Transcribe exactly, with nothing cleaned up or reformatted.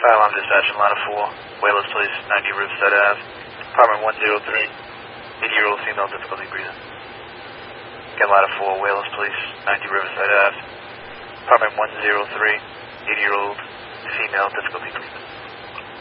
Fire alarm dispatch in line of four. Whalers Police, ninety Riverside Ave. Apartment one oh three. eighty-year-old female, difficulty breathing. Again, line of four. Whalers Police, ninety Riverside Ave. Apartment one oh three. eighty-year-old female, difficulty breathing.